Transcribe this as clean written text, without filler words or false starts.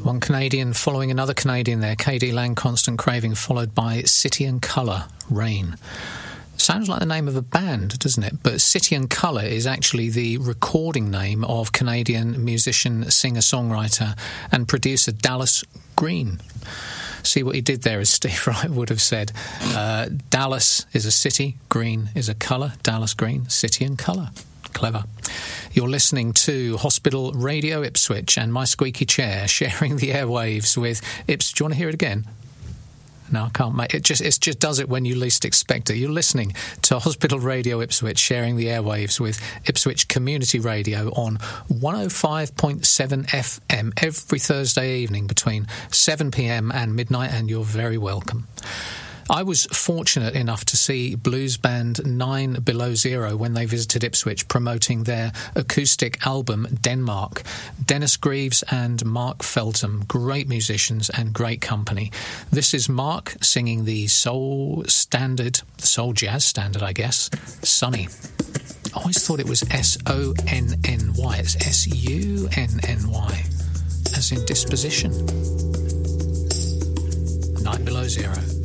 One Canadian following another Canadian there. KD Lang, Constant Craving, followed by City and Colour, Rain. Sounds like the name of a band, doesn't it? But City and Colour is actually the recording name of Canadian musician, singer-songwriter and producer Dallas Green. See what he did there, as Steve Wright would have said. Dallas is a city, Green is a colour. Dallas Green, City and Colour. Clever. You're listening to Hospital Radio Ipswich and my squeaky chair sharing the airwaves with Ipswich. Do you want to hear it again? No, I can't make it. It just does it when you least expect it. You're listening to Hospital Radio Ipswich, sharing the airwaves with Ipswich Community Radio on 105.7 FM every Thursday evening between 7 p.m. and midnight, and you're very welcome. I was fortunate enough to see blues band 9 Below Zero when they visited Ipswich, promoting their acoustic album Denmark. Dennis Greaves and Mark Feltham, great musicians and great company. This is Mark singing the soul jazz standard, I guess, Sunny. I always thought it was S-O-N-N-Y. It's S-U-N-N-Y, as in disposition. 9 Below Zero.